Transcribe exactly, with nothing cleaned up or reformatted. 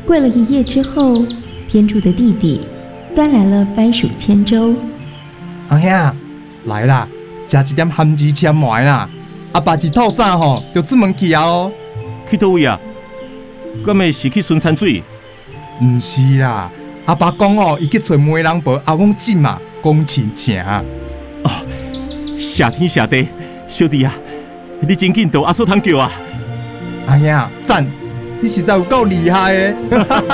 过了一夜之后，偏处的弟弟端来了番薯千粥。 阿兄，来啦，食一点咸鱼签糜啦。阿爸一透早吼就出门去啊哦。 去倒位啊？敢会是去孙山水？ 毋是啦，阿爸讲哦，伊去找媒人婆阿翁姊嘛，讲亲情。 哦，谢天谢地，小弟啊，你真紧到阿嫂通叫啊！ 阿兄赞，你实在有够厉害的。